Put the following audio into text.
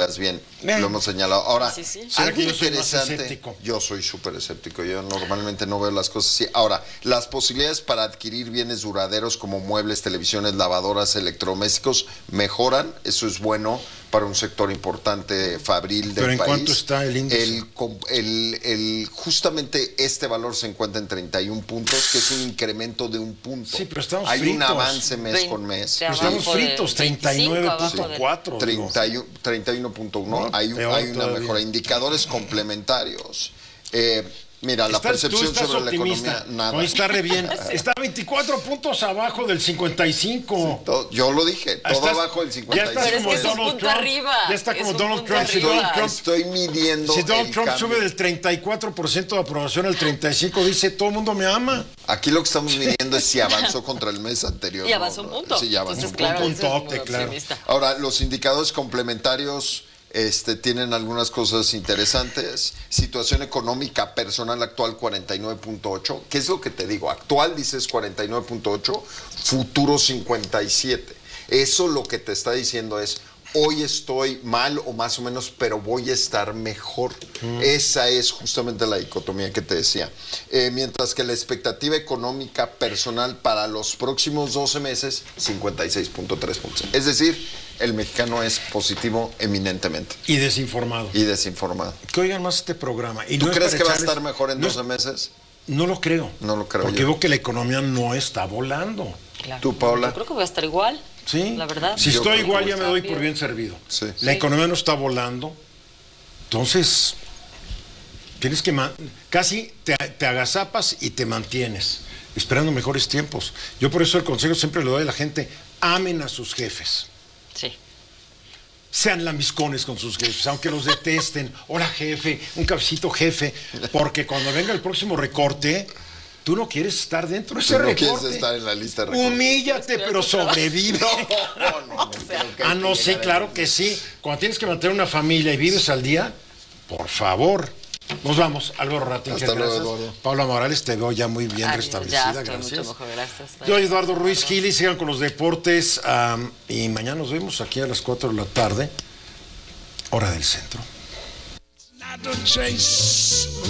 verás bien, lo hemos señalado. Ahora, Sí. ¿Será algo que yo soy más interesante, escéptico? yo soy súper escéptico, yo normalmente no veo las cosas así. Ahora, las posibilidades para adquirir bienes duraderos como muebles, televisiones, lavadoras, electrodomésticos mejoran, eso es bueno para un sector importante fabril del ¿Pero en país. cuánto está el índice? Justamente este valor se encuentra en 31 puntos, que es un incremento de un punto. Sí, pero estamos Hay un fritos. avance mes con mes. Pero Estamos abajo de fritos, 25, abajo de- 39.4. 31.1, No, hay peor una todavía. mejora. Indicadores complementarios. Mira, la Tú percepción estás sobre optimista. la economía, nada. Hoy está re bien. Está 24 puntos abajo del 55. Yo lo dije, todo Estás- abajo del Ya 55. estás Pero es como que es un Donald punto Trump. arriba, Ya está es como un Donald punto Trump. Si arriba. Donald Trump, Estoy midiendo si Donald el Trump cambio. sube del 34% de aprobación al 35%, dice todo el mundo me ama. Aquí lo que estamos midiendo es si avanzó contra el mes anterior. Y avanzó un punto. Sí, ya avanzó Entonces, un punto. claro, Un puntote, ese es muy claro. optimista. Ahora, los indicadores complementarios tienen algunas cosas interesantes. Situación económica personal actual 49.8. ¿Qué es lo que te digo? Actual dices 49.8, futuro 57. Eso lo que te está diciendo es, hoy estoy mal o más o menos, pero voy a estar mejor. Esa es justamente la dicotomía que te decía. Mientras que la expectativa económica personal para los próximos 12 meses, 56.3 puntos. Es decir, el mexicano es positivo eminentemente Y desinformado. y desinformado. Que oigan más este programa. Y ¿Tú no es crees para que va a echarles- estar mejor en no es- 12 meses? No lo creo. No lo creo Porque yo. veo que la economía no está volando. Claro. ¿Tú, Paula? Yo creo que voy a estar igual. Sí. La verdad. Si Yo estoy creo que igual, voy ya a me estar doy bien. por bien servido. Sí. La Sí. economía no está volando. Entonces, tienes que casi te agazapas y te mantienes, esperando mejores tiempos. Yo por eso el consejo siempre le doy a la gente, amen a sus jefes. Sí. Sean lambiscones con sus jefes, aunque los detesten. Hola, jefe, un cafecito, jefe. Porque cuando venga el próximo recorte, tú no quieres estar dentro de ese Tú no recorte. quieres estar en la lista de recortes. Humíllate, pero sobrevive. No, creo que hay No que sé, llegar a claro ese que sí. Cuando tienes que mantener una familia y vives al día, por favor. Nos vamos, Álvaro Ratín. Hasta luego, gracias. Eduardo. Paula Morales, te veo ya muy bien Ay, restablecida. ya estoy Gracias. mucho mejor, gracias. Yo, Eduardo Ruiz Gili, sigan con los deportes. Y mañana nos vemos aquí a las 4 de la tarde, hora del centro. Not to chase